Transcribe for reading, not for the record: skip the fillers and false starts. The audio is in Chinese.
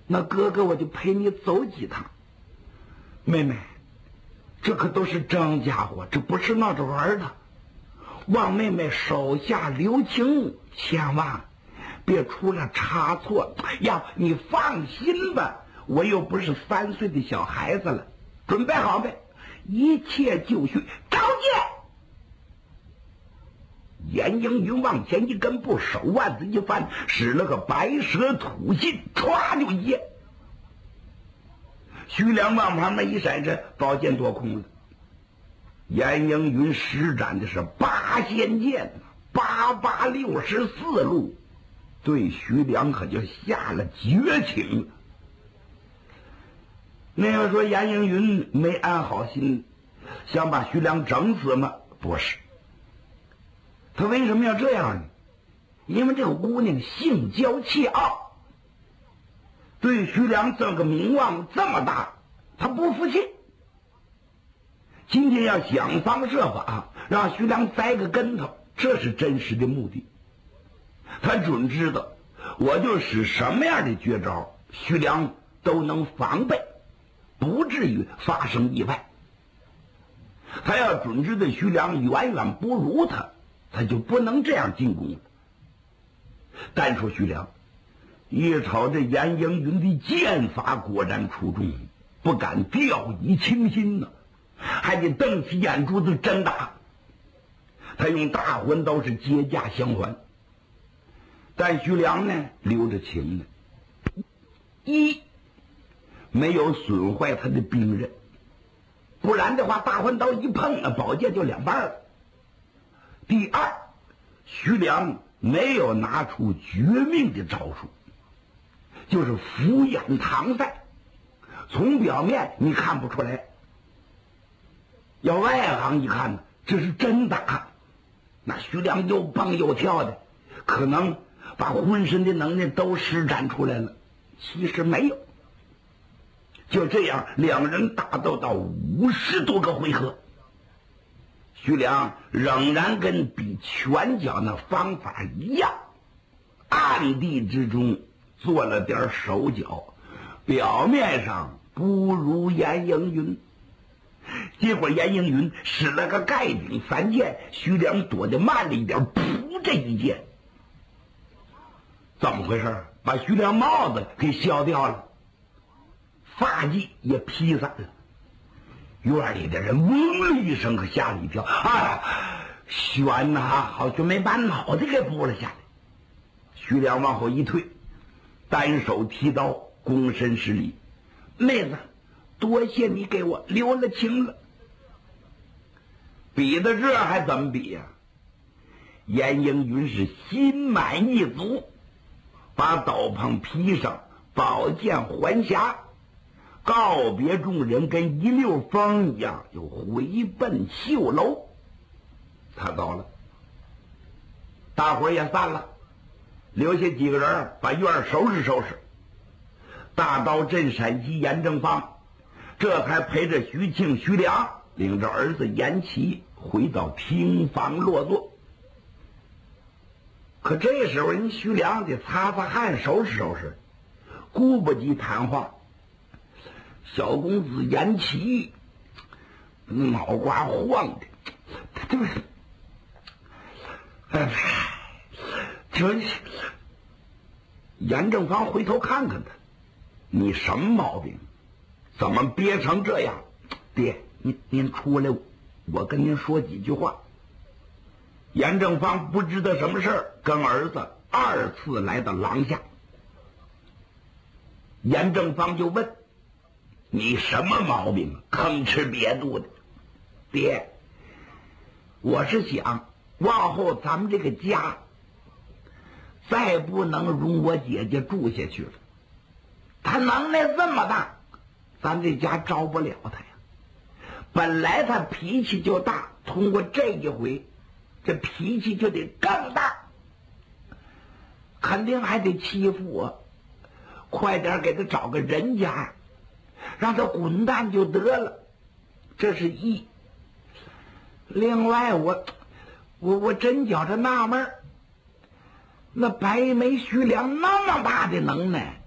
那哥哥我就陪你走几趟。妹妹，这可都是真家伙，这不是闹着玩的。望妹妹手下留情，千万别出了差错呀！你放心吧，我又不是3岁的小孩子了。准备好没？一切就绪，召见！严英云往前一根步，手腕子一翻，使了个白蛇吐信，歘就一接。徐良往旁边一闪身，宝剑夺空了。严英云施展的是八仙剑，8864路，对徐良可就下了绝情了。那要说严英云没安好心，想把徐良整死吗？不是。他为什么要这样呢？因为这个姑娘性娇气傲，对徐良这个名望这么大，他不服气。今天要想方设法让徐良栽个跟头，这是真实的目的。他准知道，我就使什么样的绝招，徐良都能防备，不至于发生意外。他要准知道徐良远远不如他，他就不能这样进攻了。单说徐良，一瞅这严英云的剑法果然出众，不敢掉以轻心呢，还得瞪起眼珠子真打。他用大魂刀是接驾相还，但徐良呢留着情呢，一没有损坏他的兵刃，不然的话大魂刀一碰，宝剑就两半了。第二，徐良没有拿出绝命的招数，就是俯眼搪塞，从表面你看不出来，要外行一看呢，这是真打。那徐良又蹦又跳的，可能把浑身的能耐都施展出来了，其实没有。就这样，两人打斗到50多个回合，徐良仍然跟比拳脚那方法一样，暗地之中做了点手脚，表面上不如严英云。结果严英云使了个盖顶3剑，徐良躲得慢了一点，噗，这一剑怎么回事？把徐良帽子给削掉了，发髻也劈散了。院里的人嗡了一声，可吓了一跳。悬呐，好像没把脑袋给拨了下来。徐良往后一退，单手提刀，躬身施礼：“妹子，多谢你给我留了情了。”比的这还怎么比呀？严英云是心满意足，把斗篷披上，宝剑还匣，告别众人，跟一溜风一样又回奔绣楼。他走了，大伙儿也散了，留下几个人把院收拾收拾。大刀镇陕西严正方这才陪着徐庆、徐良，领着儿子严琦回到厅房落座。可这时候人徐良得擦擦汗，收拾收拾，顾不及谈话。小公子严琦脑瓜晃的，他这严正方回头看看他：“你什么毛病？怎么憋成这样？爹，您出来，我跟您说几句话。”严正方不知道什么事儿，跟儿子2次来到廊下。严正方就问：“你什么毛病？吭哧瘪肚的。”“爹，我是想往后咱们这个家再不能容我姐姐住下去了，她能耐这么大，咱这家招不了她呀。本来她脾气就大，通过这一回，这脾气就得更大，肯定还得欺负我。快点给她找个人家，让她滚蛋就得了。这是一。另外，我真觉着纳闷，那白眉徐良那么大的能耐，